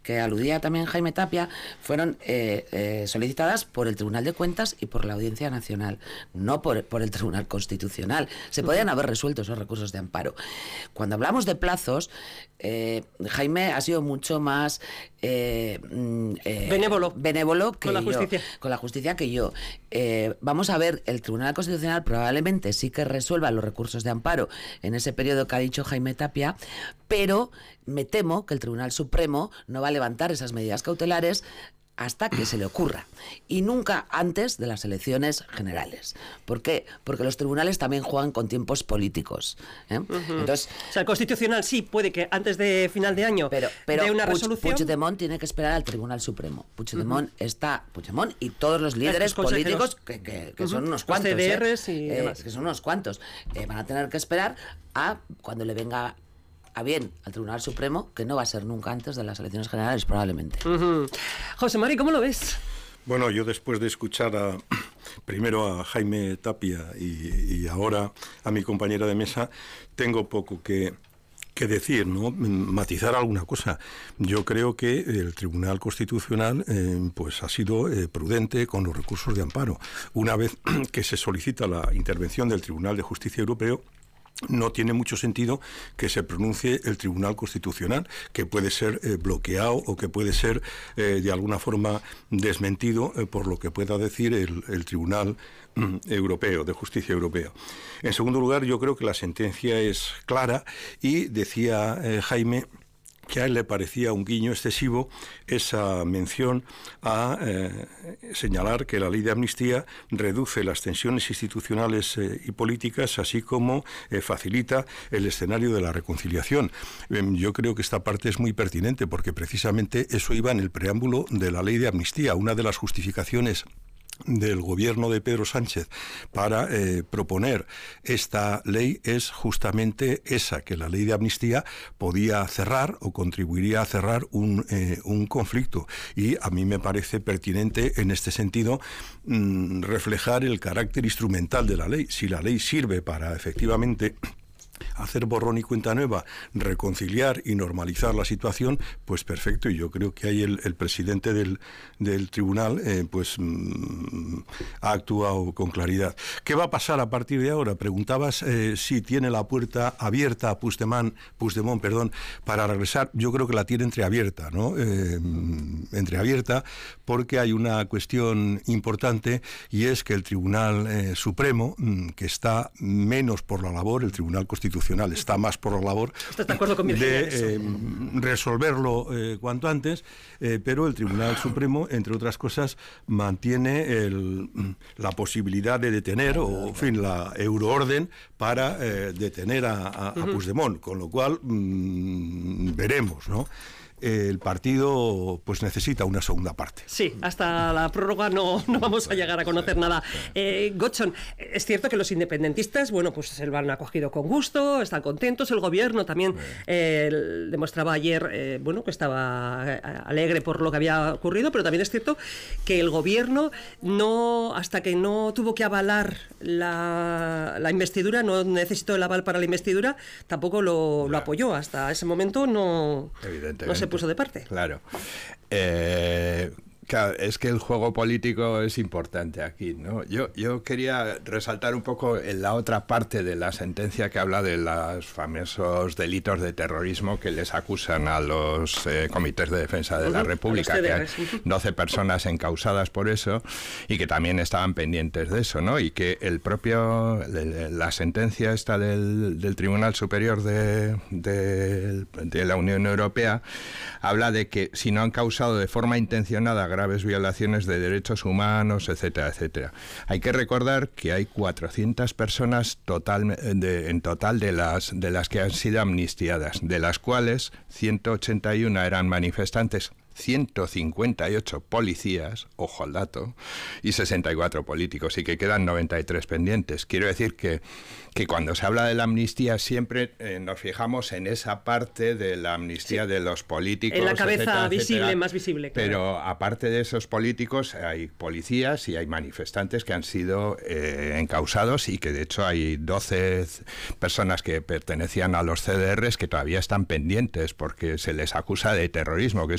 que aludía también Jaime Tapia fueron solicitadas por el Tribunal de Cuentas y por la Audiencia Nacional, no por el Tribunal Constitucional. Se podían haber resuelto esos recursos de amparo. Cuando hablamos de plazos, Jaime ha sido mucho más benévolo que con la justicia que yo. Vamos a ver, el Tribunal Constitucional probablemente sí que resuelva los recursos de amparo en ese periodo que ha dicho Jaime Tapia, pero me temo que el Tribunal Supremo no va a levantar esas medidas cautelares hasta que se le ocurra, y nunca antes de las elecciones generales. ¿Por qué? Porque los tribunales también juegan con tiempos políticos, ¿eh? Entonces, o sea, el Constitucional sí puede que antes de final de año pero dé una resolución. Puigdemont tiene que esperar al Tribunal Supremo. Puigdemont y todos los líderes políticos que son unos cuantos, CDRs y demás. que son unos cuantos, van a tener que esperar a cuando le venga a bien al Tribunal Supremo, que no va a ser nunca antes de las elecciones generales, probablemente. José Mari, ¿cómo lo ves? Bueno, yo después de escuchar primero a Jaime Tapia y ahora a mi compañera de mesa, tengo poco que decir, ¿no? Matizar alguna cosa. Yo creo que el Tribunal Constitucional pues ha sido prudente con los recursos de amparo. Una vez que se solicita la intervención del Tribunal de Justicia Europeo, no tiene mucho sentido que se pronuncie el Tribunal Constitucional, que puede ser bloqueado o que puede ser de alguna forma desmentido por lo que pueda decir el Tribunal Europeo, de Justicia Europeo. En segundo lugar, yo creo que la sentencia es clara y decía Jaime que a él le parecía un guiño excesivo esa mención a señalar que la ley de amnistía reduce las tensiones institucionales y políticas, así como facilita el escenario de la reconciliación. Yo creo que esta parte es muy pertinente porque precisamente eso iba en el preámbulo de la ley de amnistía. Una de las justificaciones del gobierno de Pedro Sánchez para proponer esta ley es justamente esa, que la ley de amnistía podía cerrar o contribuiría a cerrar un conflicto, y a mí me parece pertinente en este sentido reflejar el carácter instrumental de la ley. Si la ley sirve para efectivamente hacer borrón y cuenta nueva, reconciliar y normalizar la situación, pues perfecto, y yo creo que ahí el presidente del tribunal ha actuado con claridad. ¿Qué va a pasar a partir de ahora? Preguntabas si tiene la puerta abierta a Puigdemont, para regresar. Yo creo que la tiene entreabierta, ¿no? Entreabierta porque hay una cuestión importante, y es que el Tribunal Supremo, que está menos por la labor, el Tribunal Constitucional está más por la labor de resolverlo cuanto antes, pero el Tribunal Supremo, entre otras cosas, mantiene la posibilidad de detener, o en fin, la euroorden para detener a Puigdemont, con lo cual veremos, ¿no? El partido pues necesita una segunda parte. Sí, hasta la prórroga no vamos a llegar a conocer nada. Gotzon, es cierto que los independentistas, bueno, pues se lo han acogido con gusto, están contentos. El gobierno también demostraba ayer, bueno, que estaba alegre por lo que había ocurrido, pero también es cierto que el gobierno hasta que no tuvo que avalar la investidura, no necesitó el aval para la investidura, tampoco lo apoyó. Hasta ese momento no se puso de parte. Claro. Claro, es que el juego político es importante aquí, ¿no? Yo quería resaltar un poco en la otra parte de la sentencia que habla de los famosos delitos de terrorismo que les acusan a los comités de defensa de la República, que hay 12 personas encausadas por eso y que también estaban pendientes de eso, ¿no? Y que la sentencia esta del Tribunal Superior de la Unión Europea habla de que si no han causado de forma intencionada graves violaciones de derechos humanos, etcétera, etcétera. Hay que recordar que hay 400 personas en total de las que han sido amnistiadas, de las cuales 181 eran manifestantes, 158 policías, ojo al dato, y 64 políticos, y que quedan 93 pendientes. Quiero decir que cuando se habla de la amnistía siempre nos fijamos en esa parte de la amnistía de los políticos, en la cabeza, etcétera, visible, etcétera. Más visible. Claro. Pero aparte de esos políticos hay policías y hay manifestantes que han sido encausados, y que de hecho hay 12 personas que pertenecían a los CDRs que todavía están pendientes porque se les acusa de terrorismo, que